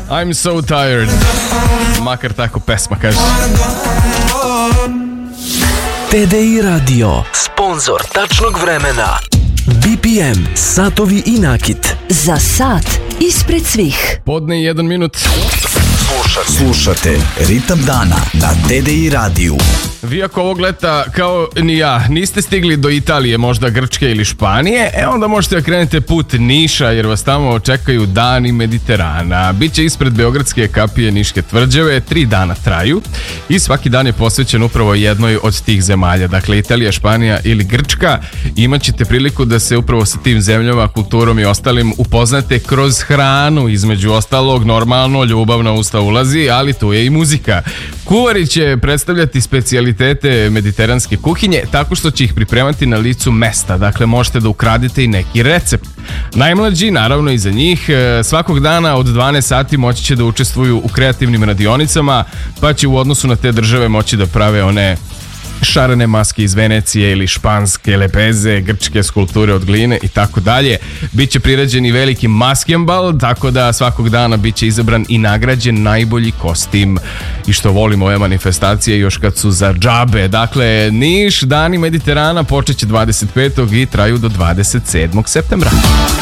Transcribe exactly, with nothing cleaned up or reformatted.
I'm so tired. Makar tako pesma kaže. T D I Radio, sponzor tačnog vremena. B P M, satovi i nakit. Za sat ispred svih. Podne jedan minut. Slušate, slušate Ritam dana na T D I radiju. Vi ako ovog leta, kao ni ja, niste stigli do Italije, možda Grčke ili Španije, e onda možete da krenete put Niša, jer vas tamo čekaju dani Mediterana. Biće ispred Beogradske kapije Niške tvrđave, tri dana traju i svaki dan je posvećen upravo jednoj od tih zemalja. Dakle, Italija, Španija ili Grčka. Imaćete priliku da se upravo sa tim zemljama, kulturom i ostalim upoznate kroz hranu, između ostalog, normalno, ljubav na usta ulazi, ali tu je i muzika. Kuvari će predstavljati specijalitete mediteranske kuhinje tako što će ih pripremati na licu mesta. Dakle, možete da ukradete i neki recept. Najmlađi, naravno i za njih, svakog dana od dvanaest sati moći će da učestvuju u kreativnim radionicama, pa će u odnosu na te države moći da prave one šarene maske iz Venecije ili španske lepeze, grčke skulpture od gline i tako dalje. Biće priređen i veliki maskembal, tako da svakog dana biće izabran i nagrađen najbolji kostim. I što volim ove manifestacije još kad su za džabe. Dakle, Niš, dani Mediterana počeće dvadeset petog i traju do dvadeset sedmog septembra.